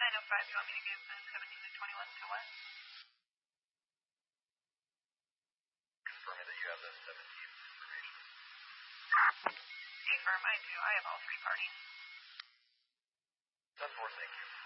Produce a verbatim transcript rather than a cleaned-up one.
nine oh five, do you want me to give the seventeen to twenty-one to what? Confirming that you have the seventeenth information. Affirm, I do. I have all three parties. ten four, thank you.